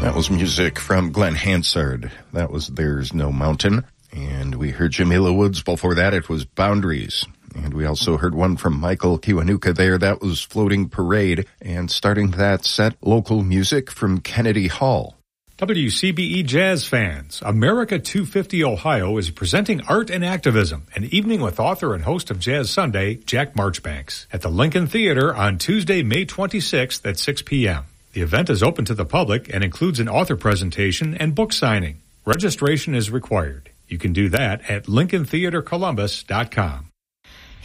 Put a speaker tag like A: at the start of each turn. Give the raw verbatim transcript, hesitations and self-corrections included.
A: That was music from Glenn Hansard. That was There's No Mountain. And we heard Jamila Woods. Before that, it was Boundaries. And we also heard one from Michael Kiwanuka there. That was Floating Parade. And starting that set, local music from Kennedy Hall.
B: W C B E Jazz fans, America two fifty Ohio is presenting Art and Activism, an evening with author and host of Jazz Sunday, Jack Marchbanks, at the Lincoln Theater on Tuesday, May twenty-sixth at six p.m. The event is open to the public and includes an author presentation and book signing. Registration is required. You can do that at lincoln theater columbus dot com.